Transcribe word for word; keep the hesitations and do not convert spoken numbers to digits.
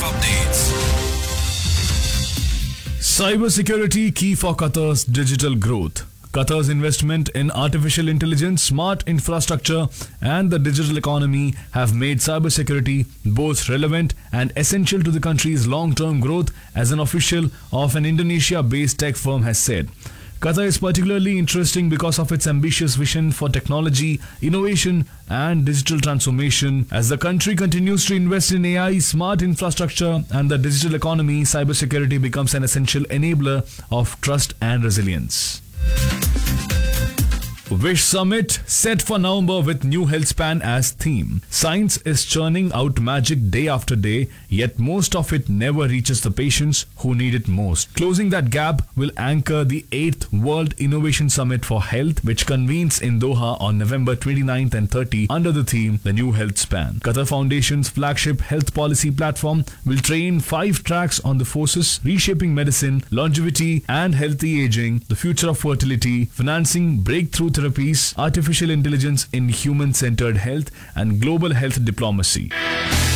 updates. Cybersecurity key for Qatar's digital growth. Qatar's investment in artificial intelligence, smart infrastructure, and the digital economy have made cybersecurity both relevant and essential to the country's long-term growth, as an official of an Indonesia-based tech firm has said. Qatar is particularly interesting because of its ambitious vision for technology, innovation, and digital transformation. As the country continues to invest in A I, smart infrastructure, and the digital economy, cybersecurity becomes an essential enabler of trust and resilience. Wish Summit set for November with New Health Span as theme. Science is churning out magic day after day, yet most of it never reaches the patients who need it most. Closing that gap will anchor the eighth World Innovation Summit for Health, which convenes in Doha on November twenty-ninth and thirtieth under the theme The New Health Span. Qatar Foundation's flagship health policy platform will train five tracks on the forces reshaping medicine, longevity and healthy aging, the future of fertility, financing breakthrough therapies, artificial intelligence in human-centered health, and global health diplomacy.